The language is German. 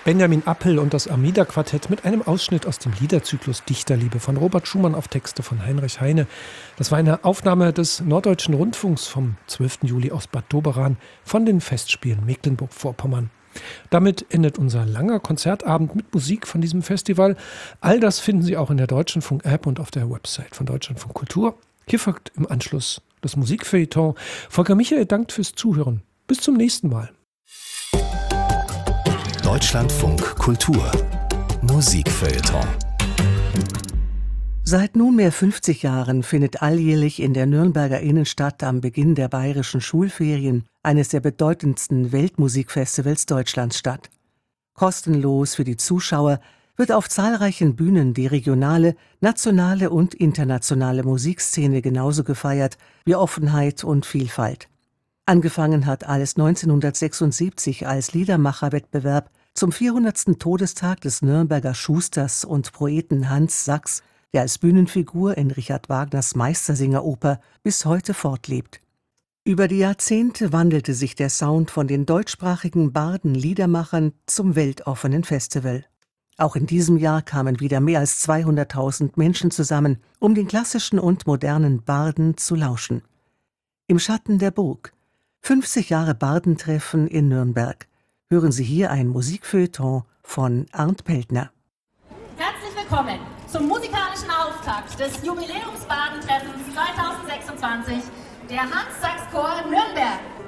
Benjamin Appel und das Amida-Quartett mit einem Ausschnitt aus dem Liederzyklus Dichterliebe von Robert Schumann auf Texte von Heinrich Heine. Das war eine Aufnahme des Norddeutschen Rundfunks vom 12. Juli aus Bad Doberan von den Festspielen Mecklenburg-Vorpommern. Damit endet unser langer Konzertabend mit Musik von diesem Festival. All das finden Sie auch in der Deutschlandfunk-App und auf der Website von Deutschlandfunk Kultur. Hier folgt im Anschluss das Musikfeuilleton. Volker Michael dankt fürs Zuhören. Bis zum nächsten Mal. Deutschlandfunk Kultur Musikfeuilleton. Seit nunmehr 50 Jahren findet alljährlich in der Nürnberger Innenstadt am Beginn der bayerischen Schulferien eines der bedeutendsten Weltmusikfestivals Deutschlands statt. Kostenlos für die Zuschauer wird auf zahlreichen Bühnen die regionale, nationale und internationale Musikszene genauso gefeiert wie Offenheit und Vielfalt. Angefangen hat alles 1976 als Liedermacherwettbewerb zum 400. Todestag des Nürnberger Schusters und Poeten Hans Sachs, der als Bühnenfigur in Richard Wagners Meistersingeroper bis heute fortlebt. Über die Jahrzehnte wandelte sich der Sound von den deutschsprachigen Barden-Liedermachern zum weltoffenen Festival. Auch in diesem Jahr kamen wieder mehr als 200.000 Menschen zusammen, um den klassischen und modernen Barden zu lauschen. Im Schatten der Burg. 50 Jahre Bardentreffen in Nürnberg. Hören Sie hier ein Musikfeuilleton von Arndt Peltner. Herzlich willkommen zum musikalischen Auftakt des Jubiläums Badentreffens 2026, der Hans-Sachs-Chor Nürnberg.